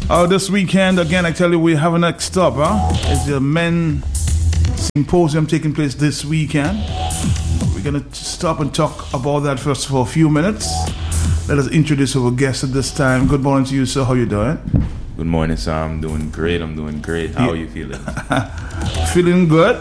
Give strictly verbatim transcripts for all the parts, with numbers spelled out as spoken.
Oh, this weekend, again, I tell you, we have a next stop, huh? It's the Men Symposium taking place this weekend. We're going to stop and talk about that first for a few minutes. Let us introduce our guest at this time. Good morning to you, sir. How you doing? Good morning, sir. I'm doing great. I'm doing great. How yeah. are you feeling? Feeling good.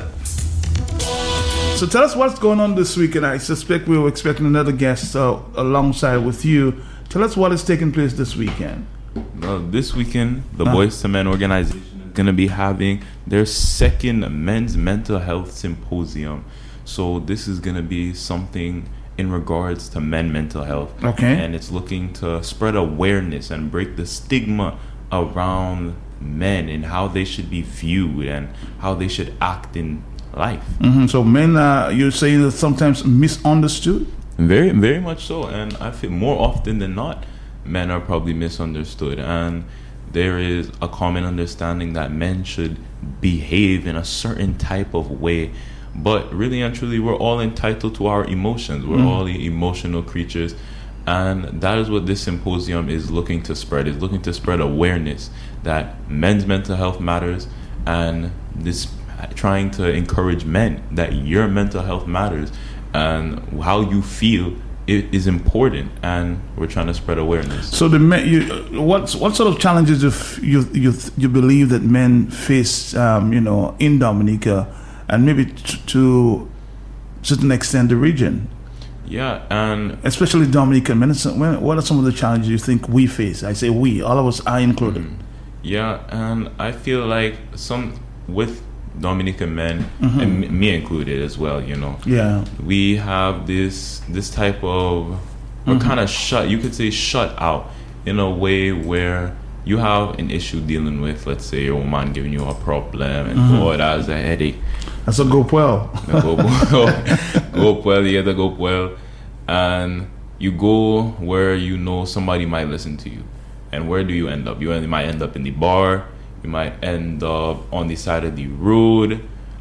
So tell us what's going on this weekend. I suspect we were expecting another guest uh, alongside with you. Tell us what is taking place this weekend. Well, this weekend, the uh-huh. Boys to Men organization is going to be having their second men's mental health symposium. So this is going to be something in regards to men mental health. Okay. And it's looking to spread awareness and break the stigma around men and how they should be viewed and how they should act in life. Mm-hmm. So men, uh, you're saying that sometimes misunderstood? Very, very much so. And I feel more often than not, men are probably misunderstood, and there is a common understanding that men should behave in a certain type of way, but really and truly we're all entitled to our emotions. We're mm. all emotional creatures, and that is what this symposium is looking to spread. It's looking to spread awareness that men's mental health matters, and this trying to encourage men that your mental health matters and how you feel it is important, and we're trying to spread awareness. So the men, you, what what sort of challenges you you you, you believe that men face, um, you know, in Dominica, and maybe t- to a certain extent the region? Yeah, and especially Dominican men. What are some of the challenges you think we face? I say we, all of us, I included. Mm, yeah, and I feel like some with Dominican men, mm-hmm. and me included as well, you know. Yeah. We have this this type of, we're mm-hmm. kind of shut, you could say shut out in a way where you have an issue dealing with, let's say, your woman giving you a problem, and mm-hmm. oh, that's a headache. That's a go well. Go well. Go well, you get the go well. And you go where you know somebody might listen to you. And where do you end up? You might end up in the bar. You might end up on the side of the road,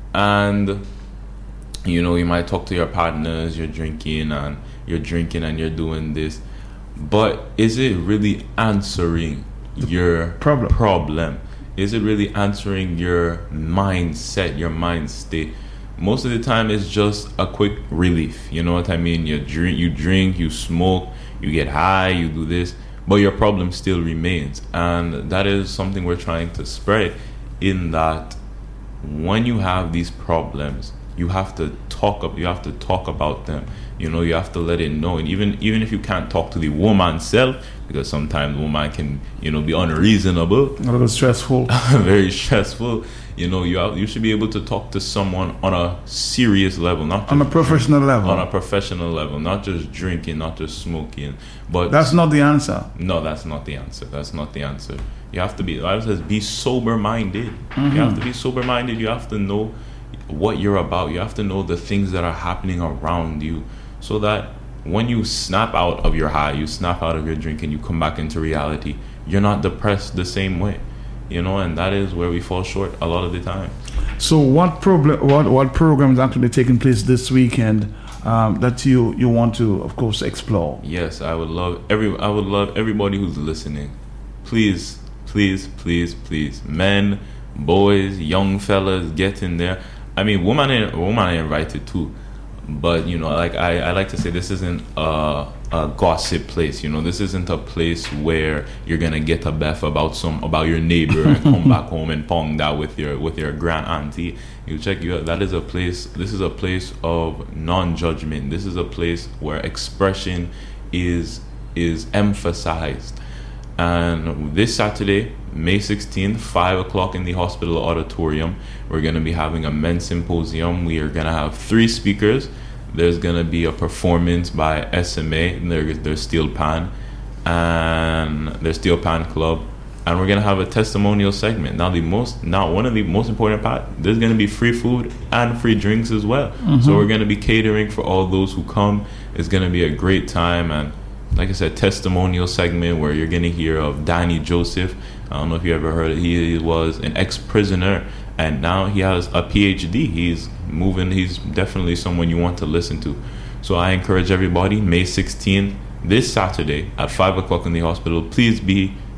and you know, you might talk to your partners, you're drinking and you're drinking and you're doing this, but is it really answering the your problem? problem? Is it really answering your mindset, your mind state? Most of the time it's just a quick relief, you know what I mean? You drink, you drink, you smoke, you get high, you do this, but your problem still remains. And that is something we're trying to spread, in that when you have these problems, you have to talk up, you have to talk about them. You know, you have to let it know. And even even if you can't talk to the woman self, because sometimes woman can, you know, be unreasonable. A little stressful. Very stressful. You know, you have, you should be able to talk to someone on a serious level, not just on a professional drink, level. On a professional level, not just drinking, not just smoking. But that's not the answer. No, that's not the answer. That's not the answer. You have to be, the Bible says, be sober-minded. Mm-hmm. You have to be sober-minded. You have to know what you're about. You have to know the things that are happening around you, so that when you snap out of your high, you snap out of your drink, and you come back into reality, you're not depressed the same way. You know, and that is where we fall short a lot of the time. So what problem, what what program is actually taking place this weekend um, that you, you want to, of course, explore? Yes, I would love every I would love everybody who's listening. Please, please, please, please, men, boys, young fellas, get in there. I mean, women are, women are invited too, but you know, like I, I like to say, this isn't a, a gossip place. You know, this isn't a place where you're gonna get a beff about some about your neighbor and come back home and pong that with your with your grand auntie. You check you out. That is a place. This is a place of non-judgment. This is a place where expression is is emphasized. And this Saturday, May sixteenth, five o'clock in the hospital auditorium, we're going to be having a men's symposium. We are going to have three speakers. There's going to be a performance by S M A, their, their Steel Pan, and their Steel Pan Club. And we're going to have a testimonial segment. Now, the most, now one of the most important part, there's going to be free food and free drinks as well. Mm-hmm. So we're going to be catering for all those who come. It's going to be a great time. And like I said, testimonial segment where you're going to hear of Danny Joseph. I don't know if you ever heard it. He was an ex-prisoner, and now he has a P H D. He's moving. He's definitely someone you want to listen to. So I encourage everybody, May sixteenth, this Saturday at five o'clock in the hospital, please be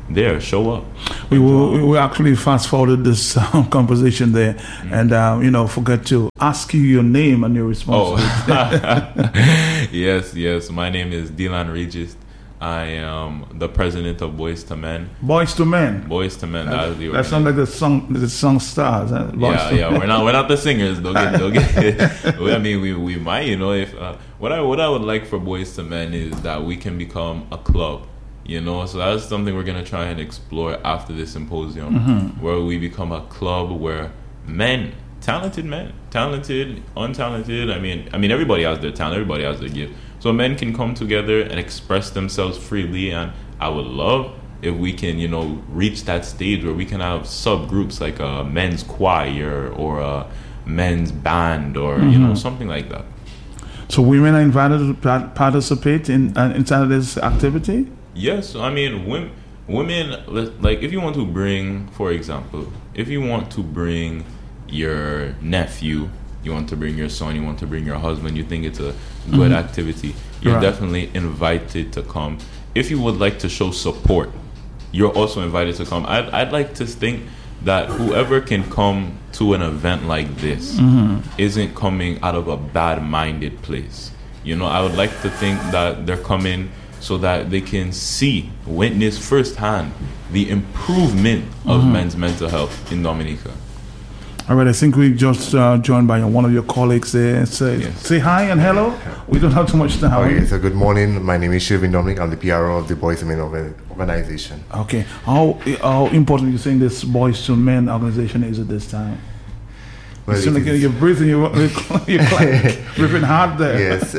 there, show up. We will we actually fast forwarded this uh, conversation there, mm-hmm. and um, you know, forget to ask you your name and your responsibility. Oh. yes, yes. My name is Dylan Regis. I am the president of Boys to Men. Boys to Men. Boys to Men. That, that, that sounds like the song. The song stars. Huh? Yeah, yeah. Men. We're not. We're not the singers. Don't get. Don't get. I mean, we, we might. You know, if uh, what I what I would like for Boys to Men is that we can become a club. You know, so that's something we're gonna try and explore after this symposium, mm-hmm. where we become a club where men, talented men, talented, untalented. I mean, I mean, everybody has their talent. Everybody has their gift. So men can come together and express themselves freely, and I would love if we can, you know, reach that stage where we can have subgroups like a men's choir or a men's band or, mm-hmm. you know, something like that. So women are invited to participate in uh, inside of this activity? Yes, I mean, women, women, like if you want to bring, for example, if you want to bring your nephew, you want to bring your son, you want to bring your husband, you think it's a good mm-hmm. activity, you're right. definitely invited to come. If you would like to show support, you're also invited to come. I'd, I'd like to think that whoever can come to an event like this mm-hmm. isn't coming out of a bad-minded place. You know, I would like to think that they're coming so that they can see, witness firsthand the improvement of mm-hmm. men's mental health in Dominica. All right, I think we just uh, joined by one of your colleagues there. Say, yes. say hi and hello. We don't have too much time. Okay, so good morning. My name is Shervin Dominic. I'm the P R O of the Boys to Men organization. Okay. How, how important you think this Boys to Men organization is at this time? Well, you like you're breathing, you're, you're like breathing hard there. Yes.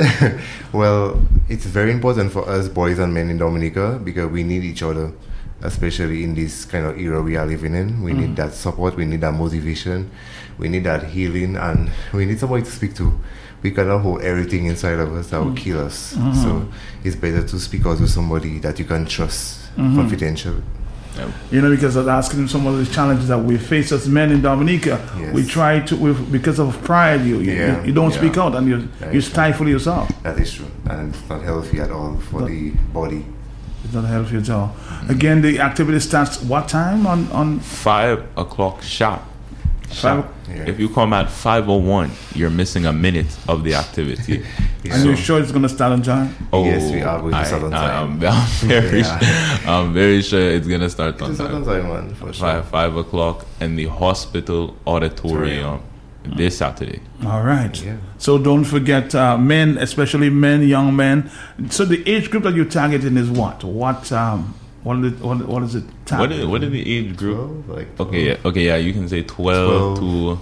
Well, it's very important for us boys and men in Dominica because we need each other, especially in this kind of era we are living in. We mm. need that support, we need that motivation, we need that healing, and we need somebody to speak to. We cannot hold everything inside of us that will kill us. Mm-hmm. So it's better to speak out with somebody that you can trust mm-hmm. confidentially. Yep. You know, because of asking some of the challenges that we face as men in Dominica, yes. we try to, with, because of pride, you you, yeah. you, you don't yeah. speak out and you you stifle true. yourself. That is true, and it's not healthy at all for but the body. It's not healthy at all. Mm-hmm. Again, the activity starts what time on on five o'clock sharp. Five. Yeah. If you come at five oh one, you're missing a minute of the activity. And so, you're sure it's going to start on time? Oh, yes, we are going to start on time. I'm, I'm, very, yeah. I'm very sure it's going to start on it's time. on time, man, for sure. Five, five o'clock in the hospital auditorium mm-hmm. this Saturday. All right. Yeah. So don't forget, uh, men, especially men, young men. So the age group that you're targeting is what? What? Um, What is it? What, what is it? What is, what is the age group? twelve, like twelve. Okay, yeah, okay, yeah. You can say twelve, twelve. to.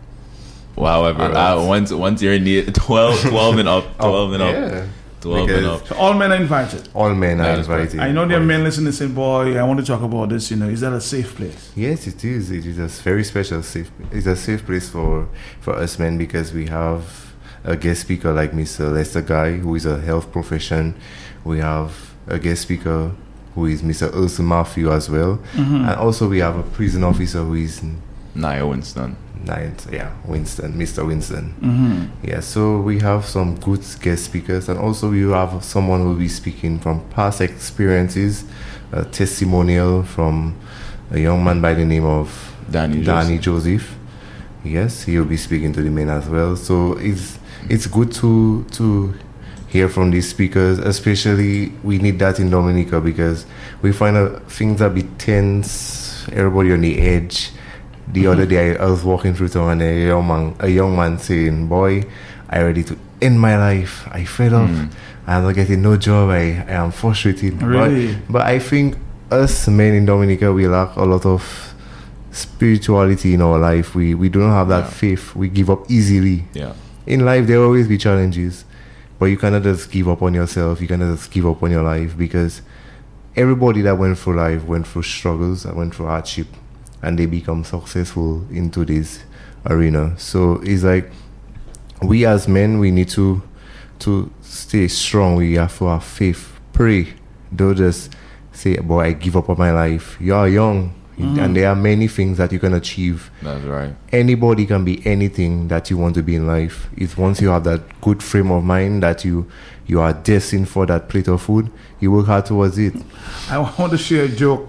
Well, however, uh, once once you're in the twelve, twelve and up, twelve oh, and up, yeah. twelve because and up. So all men are invited. All men are invited. I know there are men listening and saying, "Boy, I want to talk about this." You know, is that a safe place? Yes, it is. It is a very special safe. It's a safe place for for us men because we have a guest speaker like Mister Lester Guy, who is a health profession. We have a guest speaker who is Mister Ursu Matthew as well. Mm-hmm. And also we have a prison officer who is Nia Winston. Nia, yeah, Winston, Mister Winston. Mm-hmm. Yeah, so we have some good guest speakers, and also we have someone who will be speaking from past experiences, a testimonial from a young man by the name of Danny, Danny Joseph. Joseph. Yes, he will be speaking to the men as well. So it's it's good to to hear from these speakers, especially we need that in Dominica because we find out things are a bit tense, everybody on the edge. The mm-hmm. other day I was walking through town and a young man, a young man saying, "Boy, I ready to end my life. I fed up. Mm. I'm not getting no job. I, I am frustrated." Really? But, but I think us men in Dominica, we lack a lot of spirituality in our life. We we don't have that yeah. faith. We give up easily. Yeah. In life, there will always be challenges. But you cannot just give up on yourself. You cannot just give up on your life because everybody that went through life went through struggles and went through hardship and they become successful into this arena. So it's like we as men, we need to to stay strong. We have to have faith. Pray. Don't just say, "Boy, I give up on my life." You are young. Mm-hmm. And there are many things that you can achieve. That's right. Anybody can be anything that you want to be in life. It's once you have that good frame of mind that you you are destined for that plate of food, you work hard towards it. I want to share a joke.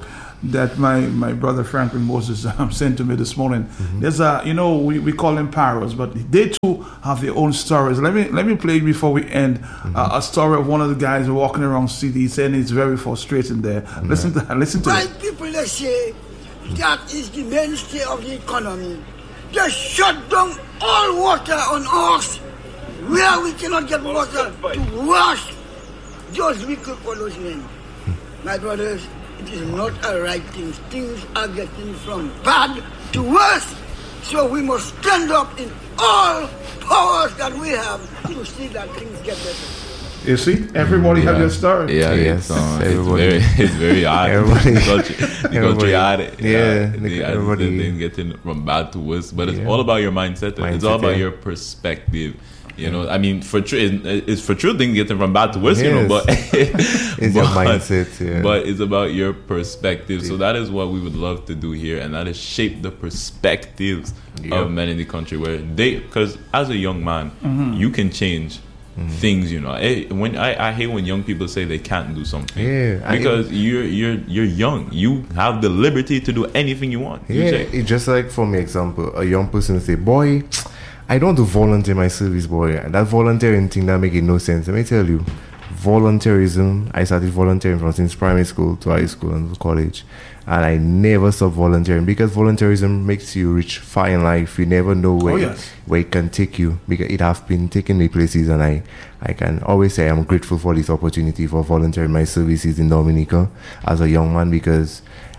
that my, my brother Franklin Moses um, sent to me this morning. Mm-hmm. There's a, you know, we, we call them paros, but they too have their own stories. Let me let me play before we end mm-hmm. uh, a story of one of the guys walking around city saying it's very frustrating there. Mm-hmm. Listen to listen to Why it. people they say that is the mainstay of the economy. Just shut down all water on us where we cannot get water to wash those we cook for those men. My brothers, it is not a right thing. Things are getting from bad to worse. So we must stand up in all powers that we have to see that things get better. You see, everybody yeah. have their story. Yeah, yes, it's, uh, it's everybody. very, it's very hard. Everybody, the country, the country hard. yeah, Yeah, the- they, everybody- they, they getting from bad to worse. But it's Yeah. all about your mindset. It's Mindset, all about yeah. your perspective. You know, I mean, for true, it's, it's for true things getting from bad to worse. You know, Yes. but It's your mindset, yeah. But it's about your perspective. So that is what we would love to do here, and that is shape the perspectives Yeah. of men in the country where they, because as a young man, Mm-hmm. you can change. Things, you know. Eh, When I, I hate when young people say they can't do something. Yeah, I- because you're you're you're young. You have the liberty to do anything you want. You Yeah, say, it's just like, for me, example, a young person say, boy, I don't want to volunteer my service, boy. And that volunteering thing, that make it no sense. Let me tell you, volunteerism, I started volunteering from since primary school to high school and to college. And I never stopped volunteering because volunteerism makes you reach far in life. You never know where, Oh, yes. where it can take you, because it has been taking me places, and I, I can always say I'm grateful for this opportunity for volunteering my services in Dominica as a young man, because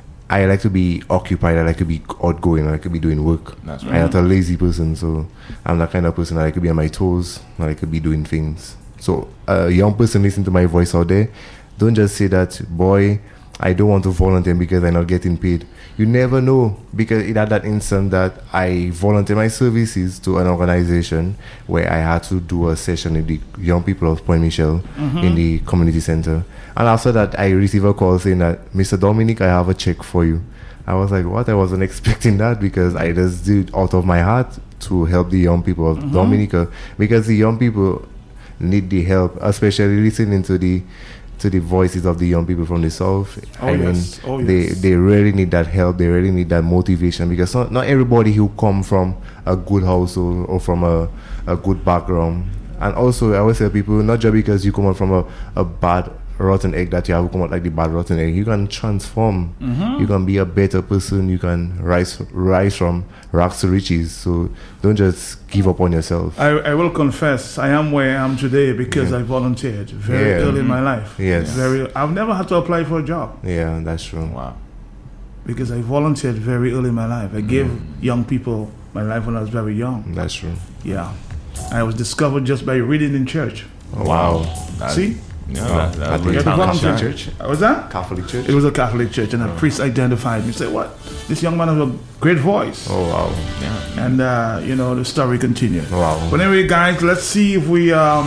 I like to be occupied, I like to be outgoing, I like to be doing work. That's I'm right. not a lazy person, so I'm that kind of person. I like to be on my toes, I like to be doing things. So a young person listening to my voice out there, don't just say that, boy, I don't want to volunteer because I'm not getting paid. You never know, because it had that instant that I volunteered my services to an organization where I had to do a session with the young people of Point Michel in the community center. And after that, I received a call saying that, Mister Dominic, I have a check for you. I was like, what? I wasn't expecting that, because I just did it out of my heart to help the young people of Dominica, because the young people need the help, especially listening to the to the voices of the young people from the south. Oh, I yes. mean, Oh, they yes. they really need that help. They really need that motivation, because not, not everybody who come from a good household or from a, a good background. And also, I always tell people, not just because you come out from a, a bad rotten egg that you have come out like the bad rotten egg, you can transform. Mm-hmm. You can be a better person. You can rise rise from rags to riches. So don't just give up on yourself. I, I will confess, I am where I am today because Yeah. I volunteered very Yeah. early in my life. Yes. Very. I've never had to apply for a job Yeah, that's true. wow. because I volunteered very early in my life. I gave young people my life when I was very young. That's true. Yeah. I was discovered just by reading in church. Oh, wow. That- See? Yeah, Oh, that, that I was think You had to Catholic volunteer. church. Was that? Catholic church. It was a Catholic church, and a priest identified me. Said, "What? This young man has a great voice." Oh wow. yeah. And uh, you know, the story continued. Wow. But anyway, guys, let's see if we, um,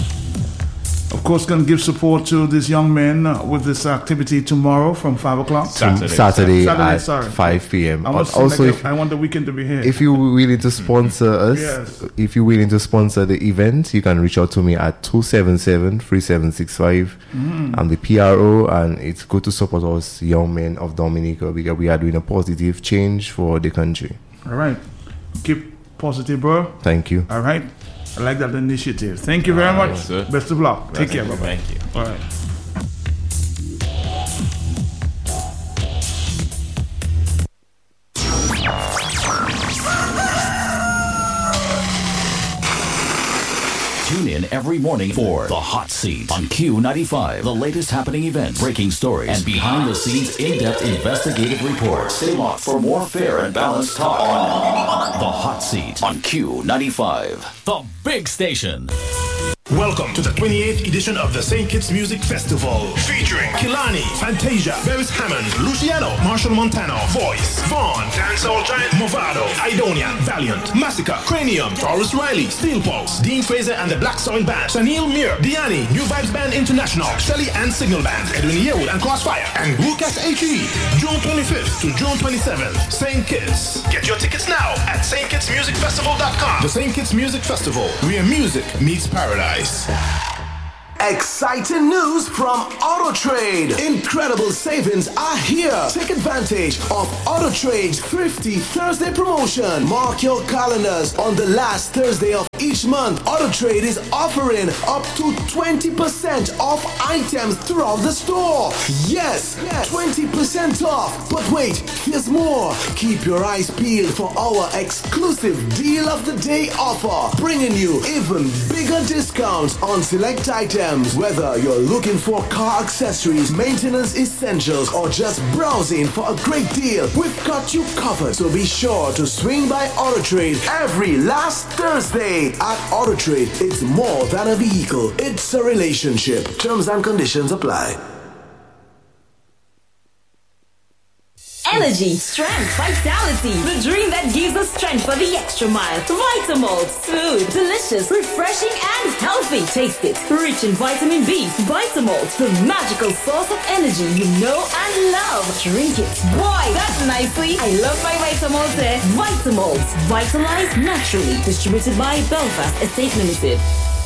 of course, can give support to this young man uh, with this activity tomorrow from five o'clock. Saturday. Saturday, Saturday, at sorry. five p.m. I, must Also, seem like if, I want the weekend to be here. if you're willing to sponsor us, Yes. if you're willing to sponsor the event, you can reach out to me at two seven seven, three seven six five. Mm-hmm. I'm the P R O, and it's good to support us young men of Dominica, because we are doing a positive change for the country. All right, keep positive, bro. Thank you. All right, I like that initiative. Thank you very All right, much. sir. Best of luck. Take care, bye. Thank you. All right. Tune in every morning for The Hot Seat on Q ninety-five. The latest happening events, breaking stories, and behind-the-scenes in-depth investigative reports. Stay locked for more fair and balanced talk on The Hot Seat on Q ninety-five. The big station. Welcome to the twenty-eighth edition of the Saint Kitts Music Festival, featuring Kilani, Fantasia, Bevis Hammond, Luciano, Marshall Montano, Voice, Vaughn, Dancehall Giant, Movado, Idonia, Valiant, Massacre, Cranium, Taurus Riley, Steel Pulse, Dean Fraser and the Black Soil Band, Shanil Mir, Diani, New Vibes Band International, Shelly and Signal Band, Edwin Yearwood and Crossfire, and Lucas H E. June twenty-fifth to June twenty-seventh, Saint Kitts. Get your tickets now at Saint Kitts Music Festival dot com. The Saint Kitts Music Festival, where music meets paradise. Exciting news from AutoTrade. Incredible savings are here. Take advantage of AutoTrade's Thrifty Thursday promotion. Mark your calendars on the last Thursday of each month. AutoTrade is offering up to twenty percent off items throughout the store. Yes, yes, twenty percent off. But wait, here's more. Keep your eyes peeled for our exclusive Deal of the Day offer, bringing you even bigger discounts on select items. Whether you're looking for car accessories, maintenance essentials, or just browsing for a great deal, we've got you covered. So be sure to swing by AutoTrade every last Thursday. At AutoTrade, it's more than a vehicle, it's a relationship. Terms and conditions apply. Energy, strength, vitality. The dream that gives us strength for the extra mile. Vitamalt, smooth, delicious, refreshing, and healthy. Taste it. Rich in vitamin B. Vitamalt, the magical source of energy you know and love. Drink it. Boy, that's nicely. I love my Vitamalt there. Vitamalt, vitalized naturally. Distributed by Belfast Estate Limited.